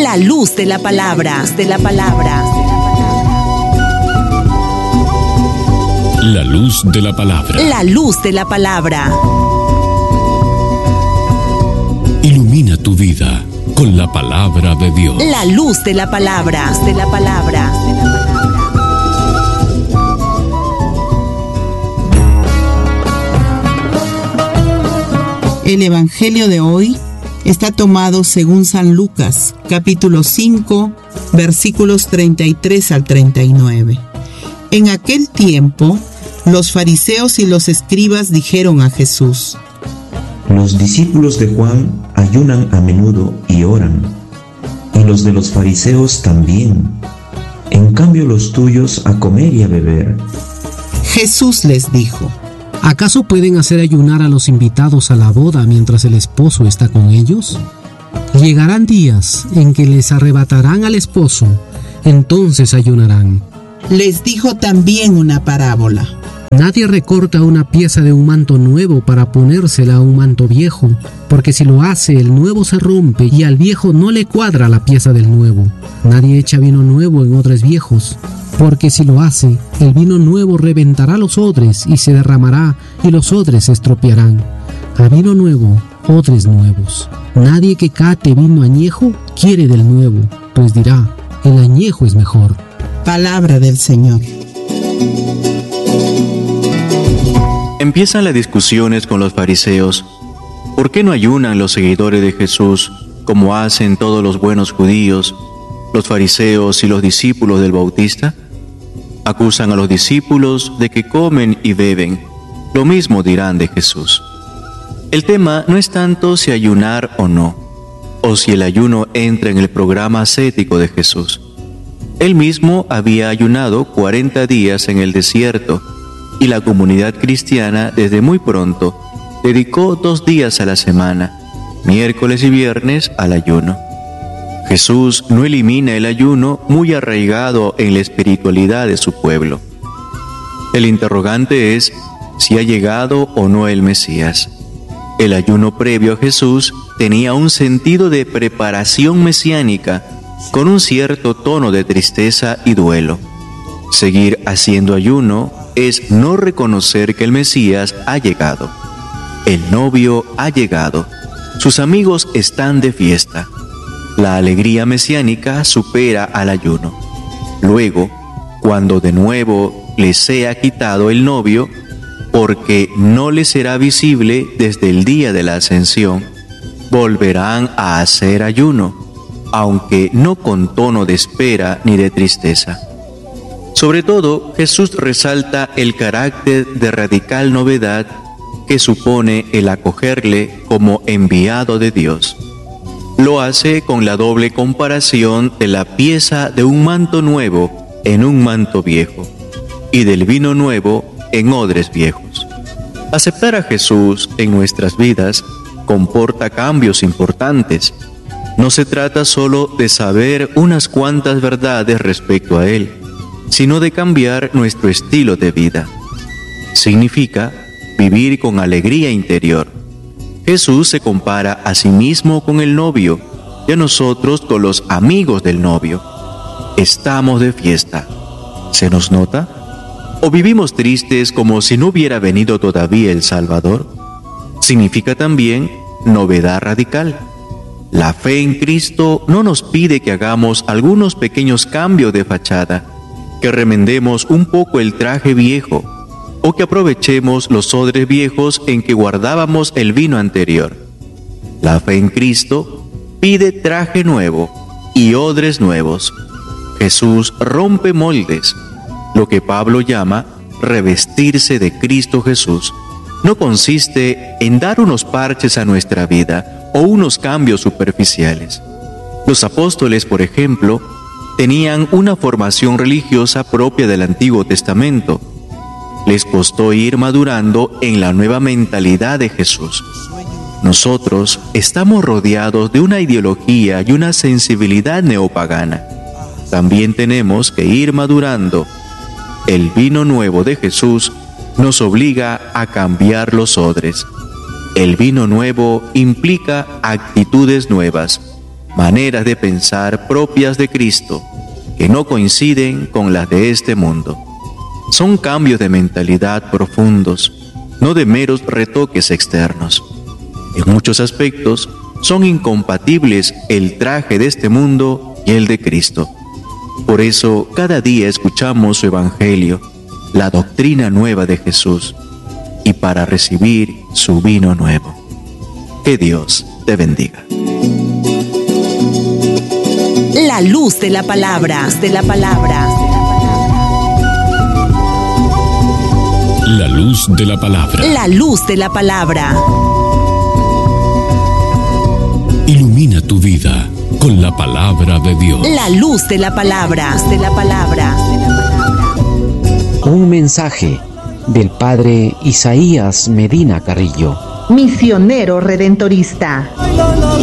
La luz de la palabra. La luz de la palabra. La luz de la palabra. Ilumina tu vida con la palabra de Dios. La luz de la palabra. El Evangelio de hoy está tomado según San Lucas, capítulo 5, versículos 33 al 39. En aquel tiempo, los fariseos y los escribas dijeron a Jesús: Los discípulos de Juan ayunan a menudo y oran, y los de los fariseos también. En cambio los tuyos a comer y a beber. Jesús les dijo: ¿Acaso pueden hacer ayunar a los invitados a la boda mientras el esposo está con ellos? Llegarán días en que les arrebatarán al esposo, entonces ayunarán. Les dijo también una parábola. Nadie recorta una pieza de un manto nuevo para ponérsela a un manto viejo, porque si lo hace, el nuevo se rompe y al viejo no le cuadra la pieza del nuevo. Nadie echa vino nuevo en odres viejos, porque si lo hace, el vino nuevo reventará los odres y se derramará y los odres se estropearán. A vino nuevo, odres nuevos. Nadie que cate vino añejo quiere del nuevo, pues dirá: el añejo es mejor. Palabra del Señor. Empiezan las discusiones con los fariseos. ¿Por qué no ayunan los seguidores de Jesús como hacen todos los buenos judíos, los fariseos y los discípulos del Bautista? Acusan a los discípulos de que comen y beben. Lo mismo dirán de Jesús. El tema no es tanto si ayunar o no, o si el ayuno entra en el programa ascético de Jesús. Él mismo había ayunado 40 días en el desierto, y la comunidad cristiana desde muy pronto dedicó 2 días a la semana, miércoles y viernes, al ayuno. Jesús no elimina el ayuno, muy arraigado en la espiritualidad de su pueblo. El interrogante es si ha llegado o no el Mesías. El ayuno previo a Jesús tenía un sentido de preparación mesiánica, con un cierto tono de tristeza y duelo. Seguir haciendo ayuno es no reconocer que el Mesías ha llegado. El novio ha llegado. Sus amigos están de fiesta. La alegría mesiánica supera al ayuno. Luego, cuando de nuevo les sea quitado el novio, porque no les será visible desde el día de la ascensión, volverán a hacer ayuno, aunque no con tono de espera ni de tristeza. Sobre todo, Jesús resalta el carácter de radical novedad que supone el acogerle como enviado de Dios. Lo hace con la doble comparación de la pieza de un manto nuevo en un manto viejo y del vino nuevo en odres viejos. Aceptar a Jesús en nuestras vidas comporta cambios importantes. No se trata solo de saber unas cuantas verdades respecto a Él, sino de cambiar nuestro estilo de vida. Significa vivir con alegría interior. Jesús se compara a sí mismo con el novio y a nosotros con los amigos del novio. Estamos de fiesta. ¿Se nos nota? ¿O vivimos tristes como si no hubiera venido todavía el Salvador? Significa también novedad radical. La fe en Cristo no nos pide que hagamos algunos pequeños cambios de fachada, que remendemos un poco el traje viejo, o que aprovechemos los odres viejos en que guardábamos el vino anterior. La fe en Cristo pide traje nuevo y odres nuevos. Jesús rompe moldes, lo que Pablo llama revestirse de Cristo Jesús. No consiste en dar unos parches a nuestra vida o unos cambios superficiales. Los apóstoles, por ejemplo, tenían una formación religiosa propia del Antiguo Testamento. Les costó ir madurando en la nueva mentalidad de Jesús. Nosotros estamos rodeados de una ideología y una sensibilidad neopagana. También tenemos que ir madurando. El vino nuevo de Jesús nos obliga a cambiar los odres. El vino nuevo implica actitudes nuevas. maneras de pensar propias de Cristo, que no coinciden con las de este mundo. Son cambios de mentalidad profundos, no de meros retoques externos. En muchos aspectos, son incompatibles el traje de este mundo y el de Cristo. Por eso, cada día escuchamos su Evangelio, la doctrina nueva de Jesús, y para recibir su vino nuevo. Que Dios te bendiga. La luz de la palabra, de la palabra. La luz de la palabra. La luz de la palabra. Ilumina tu vida con la palabra de Dios. La luz de la palabra, de la palabra. Un mensaje del Padre Isaías Medina Carrillo, misionero redentorista.